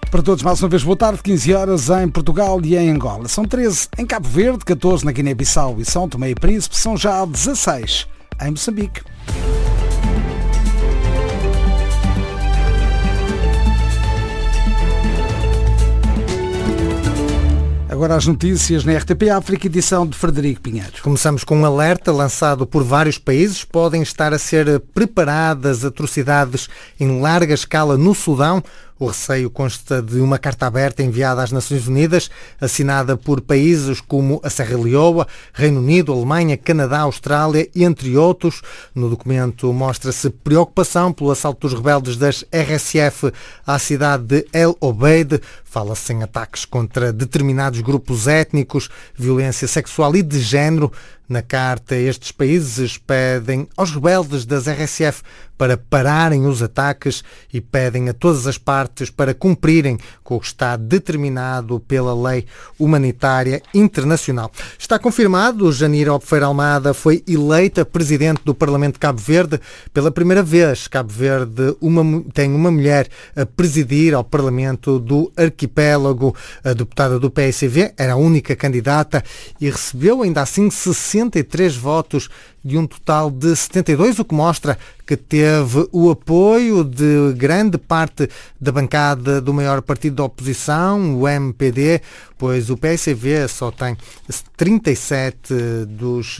Para todos, mais uma vez, boa tarde, 15 horas em Portugal e em Angola. São 13 em Cabo Verde, 14 na Guiné-Bissau e São Tomé e Príncipe, são já 16 em Moçambique. Agora as notícias na RTP África, edição de Frederico Pinheiro. Começamos com um alerta lançado por vários países. Podem estar a ser preparadas atrocidades em larga escala no Sudão. O receio consta de uma carta aberta enviada às Nações Unidas, assinada por países como a Serra Leoa, Reino Unido, Alemanha, Canadá, Austrália, entre outros. No documento mostra-se preocupação pelo assalto dos rebeldes das RSF à cidade de El Obeid. Fala-se em ataques contra determinados grupos étnicos, violência sexual e de género. Na carta, estes países pedem aos rebeldes das RSF para pararem os ataques e pedem a todas as partes para cumprirem com o que está determinado pela lei humanitária internacional. Está confirmado, Janira Albufeira Almada foi eleita presidente do Parlamento de Cabo Verde. Pela primeira vez, Cabo Verde tem uma mulher a presidir ao Parlamento do arquipélago. A deputada do PSV era a única candidata e recebeu ainda assim 63 votos de um total de 72, o que mostra que teve o apoio de grande parte da bancada do maior partido da oposição, o MPD, pois o PSV só tem 37 dos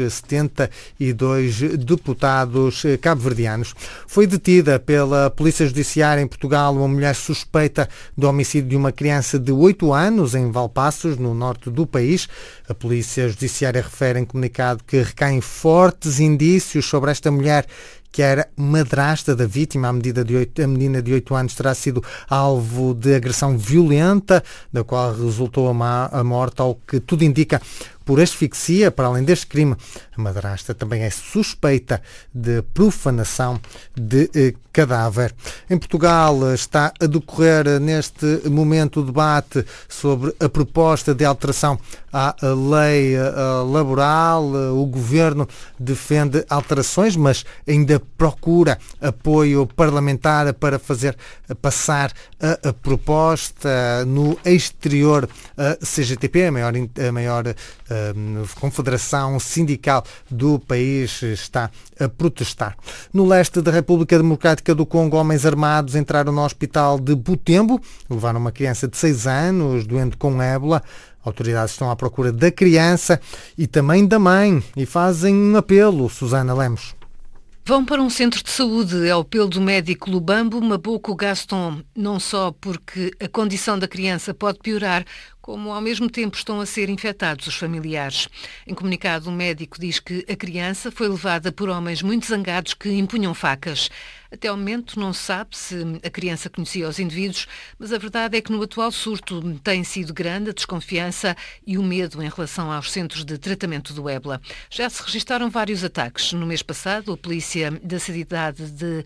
72 deputados cabo-verdianos. Foi detida pela Polícia Judiciária em Portugal uma mulher suspeita do homicídio de uma criança de 8 anos em Valpaços, no norte do país. A Polícia Judiciária refere em comunicado que recaem fortes indícios sobre esta mulher, que era madrasta da vítima. A menina de 8 anos terá sido alvo de agressão violenta, da qual resultou a morte, ao que tudo indica, por asfixia. Para além deste crime, a madrasta também é suspeita de profanação de cadáver. Em Portugal está a decorrer neste momento o debate sobre a proposta de alteração à lei laboral. O Governo defende alterações, mas ainda procura apoio parlamentar para fazer passar a proposta. No exterior, a CGTP, a maior confederação sindical do país, está a protestar. No leste da República Democrática do Congo, homens armados entraram no hospital de Butembo, levaram uma criança de 6 anos, doente com ébola. Autoridades estão à procura da criança e também da mãe e fazem um apelo. Susana Lemos. Vão para um centro de saúde, é o apelo do médico Lubambo Mabuco Gaston, não só porque a condição da criança pode piorar, como ao mesmo tempo estão a ser infectados os familiares. Em comunicado, o médico diz que a criança foi levada por homens muito zangados que empunham facas. Até ao momento não se sabe se a criança conhecia os indivíduos, mas a verdade é que no atual surto tem sido grande a desconfiança e o medo em relação aos centros de tratamento do ébola. Já se registaram vários ataques. No mês passado, a polícia da cidade de